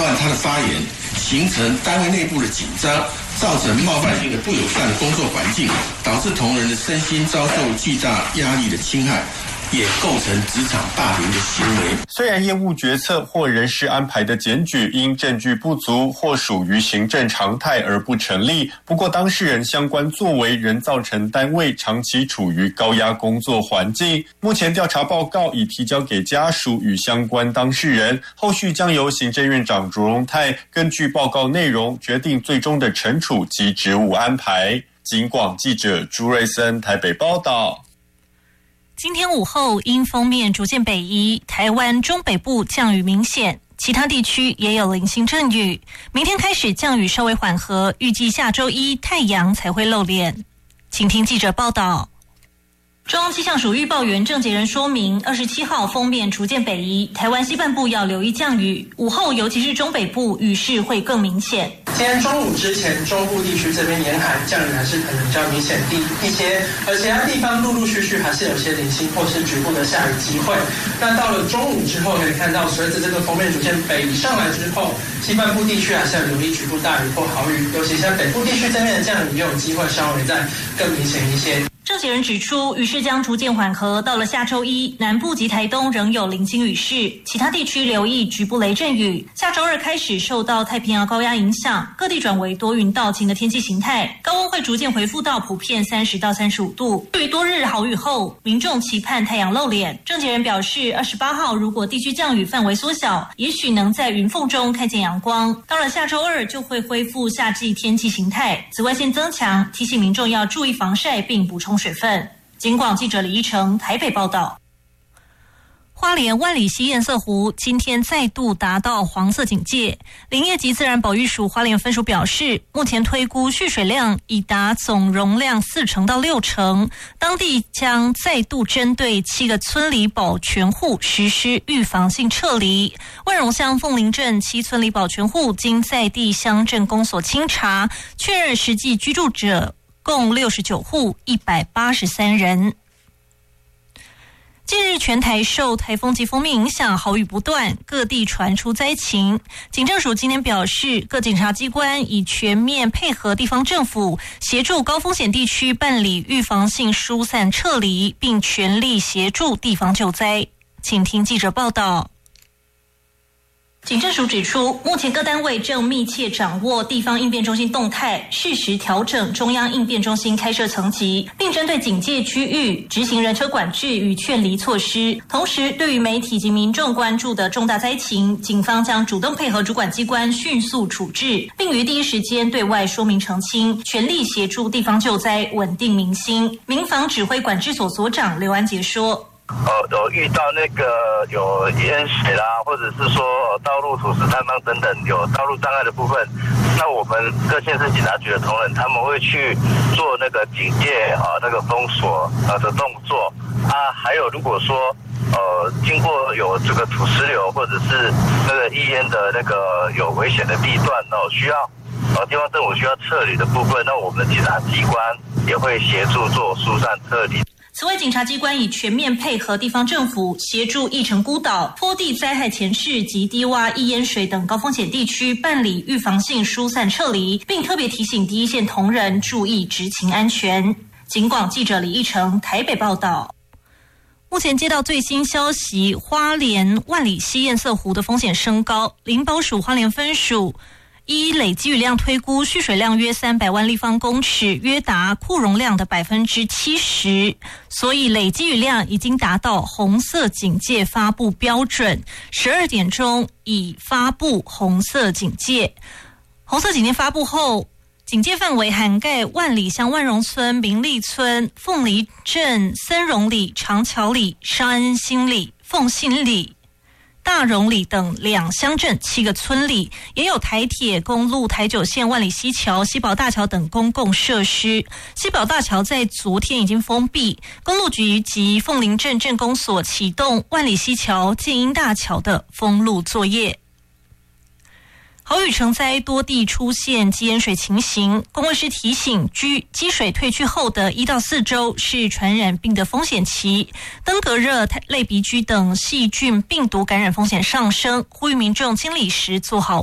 断他的发言，形成单位内部的紧张，造成冒犯性的不友善的工作环境，导致同仁的身心遭受巨大压力的侵害，也构成职场霸凌的行为。 虽然业务决策或人事安排的检举因证据不足或属于行政常态而不成立，不过当事人相关作为仍造成单位长期处于高压工作环境。目前调查报告已提交给家属与相关当事人，后续将由行政院长卓荣泰根据报告内容决定最终的惩处及职务安排。警广记者朱瑞森台北报道。 今天午后因锋面逐渐北移，台湾中北部降雨明显，其他地区也有零星阵雨。明天开始降雨稍微缓和，预计下周一太阳才会露脸。请听记者报道。中央气象署预报员郑杰仁说明，27号锋面逐渐北移，台湾西半部要留意降雨，午后尤其是中北部雨势会更明显。 今天中午之前，中部地区这边沿海降雨还是可能比较明显一些，而其他地方陆陆续续还是有些零星或是局部的下雨机会。那到了中午之后，可以看到随着这个锋面逐渐北移上来之后，西半部地区还是要留意局部大雨或豪雨，尤其像北部地区这边的降雨也有机会稍微再更明显一些。 郑杰仁指出，雨势将逐渐缓和，到了下周一，南部及台东仍有零星雨势，其他地区留意局部雷阵雨。下周二开始受到太平洋高压影响，各地转为多云到晴的天气形态，高温会逐渐回复到普遍30到35度。对于多日豪雨后，民众期盼太阳露脸。郑杰仁表示，28号如果地区降雨范围缩小，也许能在云缝中看见阳光。到了下周二就会恢复夏季天气形态，紫外线增强，提醒民众要注意防晒并补充水分。警广记者李依成台北报道。花莲万里溪堰塞湖今天再度达到黄色警戒，林业及自然保育署花莲分署表示，目前推估蓄水量已达总容量40%到60%，当地将再度针对7个村里保全户实施预防性撤离。万荣乡凤林镇7村里保全户经在地乡镇公所清查，确认实际居住者共69户183人。近日全台受台风及锋面影响，豪雨不断，各地传出灾情。警政署今天表示，各检察机关已全面配合地方政府，协助高风险地区办理预防性疏散撤离，并全力协助地方救灾。请听记者报道。警政署指出，目前各单位正密切掌握地方应变中心动态，适时调整中央应变中心开设层级，并针对警戒区域执行人车管制与劝离措施。同时，对于媒体及民众关注的重大灾情，警方将主动配合主管机关迅速处置，并于第一时间对外说明澄清，全力协助地方救灾，稳定民心。民防指挥管制所所长刘安杰说， 有遇到那个有淹水啦，或者是说道路土石坍方等等有道路障碍的部分，那我们各县市警察局的同仁他们会去做那个警戒那个封锁的动作啊，还有如果说经过有这个土石流或者是那个易淹的那个有危险的地段需要地方政府需要撤离的部分，那我们警察机关也会协助做疏散撤离。 此外，检察机关已全面配合地方政府，协助义城孤岛、坡地灾害前市及低洼易淹水等高风险地区办理预防性疏散撤离，并特别提醒第一线同仁注意执勤安全。警广记者李义成台北报道。目前接到最新消息，花莲万里溪堰塞湖的风险升高，林保署花莲分署依累积雨量推估，蓄水量约300万立方公尺，约达库容量的70%，所以累积雨量已经达到红色警戒发布标准。12点钟已发布红色警戒。红色警戒发布后，警戒范围涵盖万里乡万荣村、明利村、凤梨镇、森荣里、长桥里、商安新里、凤信里、大荣里等2乡镇7个村里，也有台铁、公路、台九线、万里溪桥、西宝大桥等公共设施。西宝大桥在昨天已经封闭，公路局及凤林镇镇公所启动万里溪桥、建英大桥的封路作业。豪雨成灾，多地出现积淹水情形。公卫师提醒，积水退去后的1到4周是传染病的风险期，登革热、类鼻疽等细菌病毒感染风险上升，呼吁民众清理时做好